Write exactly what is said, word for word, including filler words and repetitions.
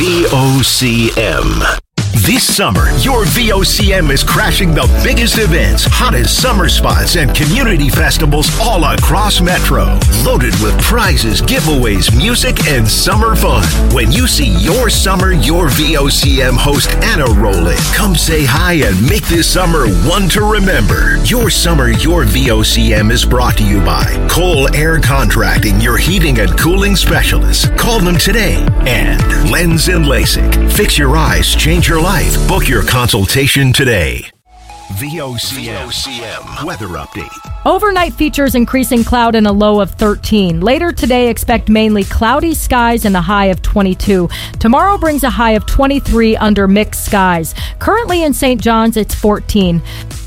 V O C M. This summer, your V O C M is crashing the biggest events, hottest summer spots, and community festivals all across Metro. Loaded with prizes, giveaways, music, and summer fun. When you see your summer, your V O C M host Anna roll in, come say hi and make this summer one to remember. Your summer, your V O C M is brought to you by Cole Air Contracting, your heating and cooling specialists. Call them today. And Lens and LASIK. Fix your eyes, change your life. Book your consultation today. V O C M weather update. Overnight features increasing cloud and a low of thirteen. Later today, expect mainly cloudy skies and a high of twenty-two. Tomorrow brings a high of twenty-three under mixed skies. Currently in Saint John's, it's fourteen.